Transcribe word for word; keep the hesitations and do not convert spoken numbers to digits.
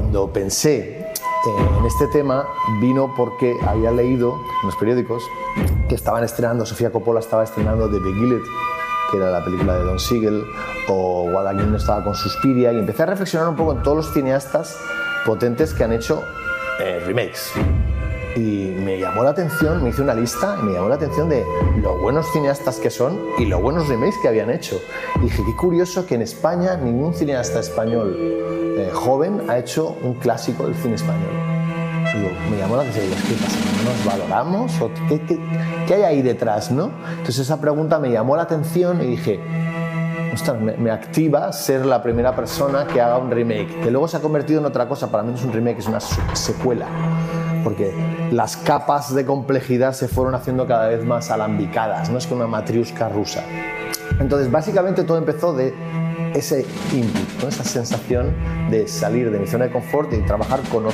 cuando pensé en este tema vino porque había leído en los periódicos que estaban estrenando, Sofía Coppola estaba estrenando The Beguiled, que era la película de Don Siegel, o Guadagnino estaba con Suspiria, y empecé a reflexionar un poco en todos los cineastas potentes que han hecho eh, remakes. Y me llamó la atención, me hice una lista y me llamó la atención de lo buenos cineastas que son y los buenos remakes que habían hecho. Y dije, qué curioso que en España ningún cineasta español eh, joven ha hecho un clásico del cine español. Digo, me llamó la atención, digo, ¿qué pasa? ¿No nos valoramos? ¿O qué, qué, qué hay ahí detrás, no? Entonces esa pregunta me llamó la atención y dije, ostras, me, me activa ser la primera persona que haga un remake, que luego se ha convertido en otra cosa. Para mí no es un remake, es una secuela, porque las capas de complejidad se fueron haciendo cada vez más alambicadas, no es que una matriusca rusa. Entonces básicamente todo empezó de ese input, ¿no? Esa sensación de salir de mi zona de confort y trabajar con